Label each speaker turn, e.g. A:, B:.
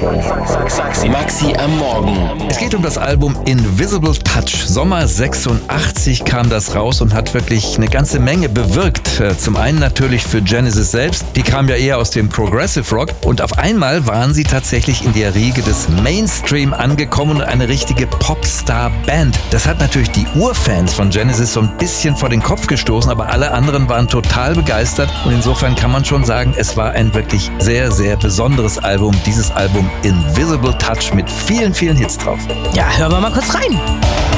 A: Maxi am Morgen.
B: Es geht um das Album Invisible Touch. Sommer 86 kam das raus und hat wirklich eine ganze Menge bewirkt. Zum einen natürlich für Genesis selbst. Die kam ja eher aus dem Progressive Rock. Und auf einmal waren sie tatsächlich in der Riege des Mainstream angekommen und eine richtige Popstar-Band. Das hat natürlich die Urfans von Genesis so ein bisschen vor den Kopf gestoßen, aber alle anderen waren total begeistert. Und insofern kann man schon sagen, es war ein wirklich sehr, sehr besonderes Album. Dieses Album Invisible Touch mit vielen, vielen Hits drauf.
C: Ja, hören wir mal kurz rein.